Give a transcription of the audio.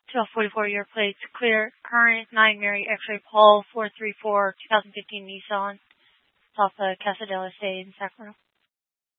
1244 your plates, clear, current 9 Mary X-ray Paul 434 2015 Nissan, off Casadela Estate in Sacramento.